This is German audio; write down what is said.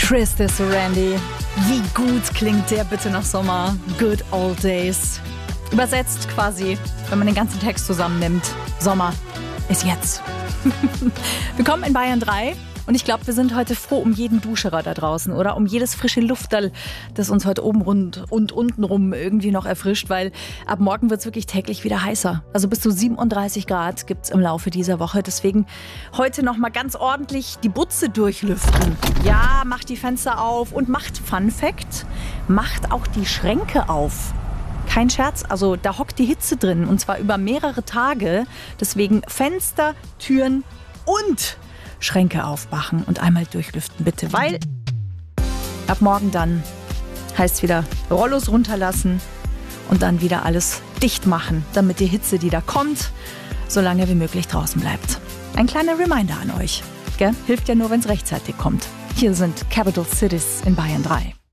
Chris de Randy. Wie gut klingt der bitte nach Sommer? Good old days. Übersetzt quasi, wenn man den ganzen Text zusammennimmt. Sommer ist jetzt. Willkommen in Bayern 3. Und ich glaube, wir sind heute froh um jeden Duscherer da draußen oder um jedes frische Lufterl, das uns heute oben rund und untenrum irgendwie noch erfrischt, weil ab morgen wird es wirklich täglich wieder heißer. Also bis zu 37 Grad gibt es im Laufe dieser Woche. Deswegen heute nochmal ganz ordentlich die Butze durchlüften. Ja, macht die Fenster auf und macht, Fun Fact, macht auch die Schränke auf. Kein Scherz, also da hockt die Hitze drin und zwar über mehrere Tage. Deswegen Fenster, Türen und Schränke aufmachen und einmal durchlüften, bitte. Weil ab morgen dann heißt es wieder Rollos runterlassen und dann wieder alles dicht machen, damit die Hitze, die da kommt, so lange wie möglich draußen bleibt. Ein kleiner Reminder an euch. Gell? Hilft ja nur, wenn es rechtzeitig kommt. Hier sind Capital Cities in Bayern 3.